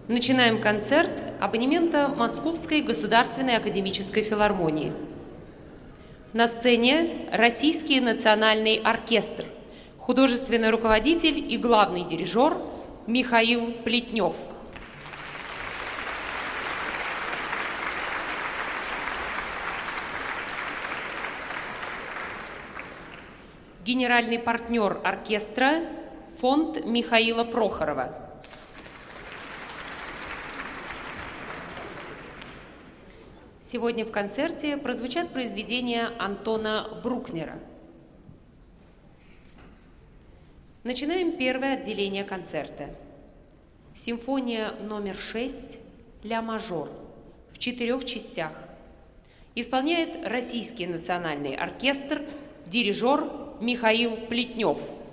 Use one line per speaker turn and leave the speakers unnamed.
Начинаем концерт абонемента Московской государственной академической филармонии. На сцене Российский национальный оркестр, художественный руководитель и главный дирижер Михаил Плетнев. Генеральный партнер оркестра фонд Михаила Прохорова. Сегодня в концерте прозвучат произведения Антона Брукнера. Начинаем первое отделение концерта. Симфония номер 6 «Ля мажор» в 4 частях. Исполняет Российский национальный оркестр, дирижер Михаил Плетнев.